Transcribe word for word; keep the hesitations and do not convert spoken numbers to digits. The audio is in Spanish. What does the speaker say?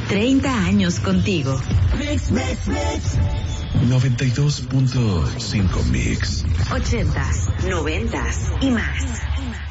treinta años contigo. Mix, mix, mix. noventa y dos punto cinco Mix. ochentas, noventas y más.